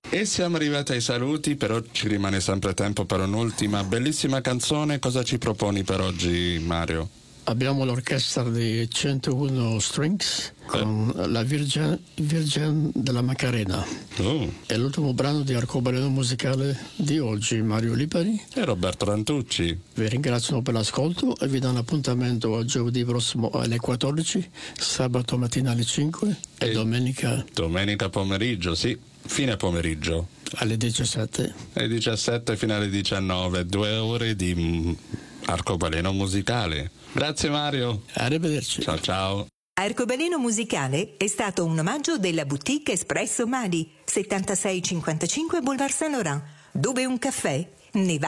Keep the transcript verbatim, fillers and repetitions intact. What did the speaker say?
E siamo arrivati ai saluti, però ci rimane sempre tempo per un'ultima bellissima canzone. Cosa ci proponi per oggi, Mario? Abbiamo l'orchestra di centouno Strings con eh. la Virgen, Virgen della Macarena. Oh. È l'ultimo brano di Arcobaleno musicale di oggi. Mario Lipari e Roberto Rantucci vi ringraziano per l'ascolto e vi danno appuntamento a giovedì prossimo alle quattordici, sabato mattina alle cinque e, e domenica domenica pomeriggio, sì, fine pomeriggio alle diciassette alle diciassette fino alle diciannove, due ore di Arcobaleno musicale. Grazie Mario. Arrivederci. Ciao ciao. Arcobaleno musicale è stato un omaggio della boutique Espresso Mali, settantasei cinquantacinque Boulevard Saint Laurent, dove un caffè ne va